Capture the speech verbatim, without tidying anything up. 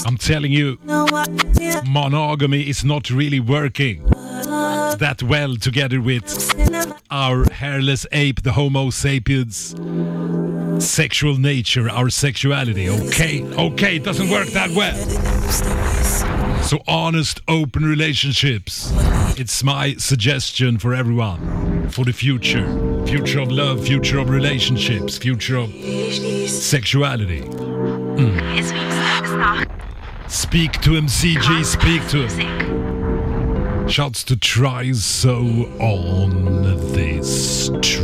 I'm telling you, monogamy is not really working that well together with our hairless ape, the Homo sapiens sexual nature, our sexuality. Okay, okay, it doesn't work that well. So honest, open relationships. It's my suggestion for everyone. For the future. Future of love, future of relationships, future of sexuality. Mm. Speak to him, C G, speak to him. Shouts to try so on this